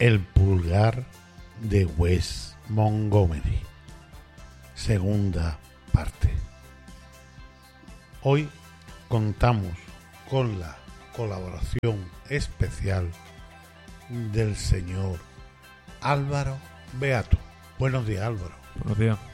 El pulgar de Wes Montgomery. Segunda parte. Hoy contamos con la colaboración especial del señor Álvaro Beato. Buenos días, Álvaro. Buenos días.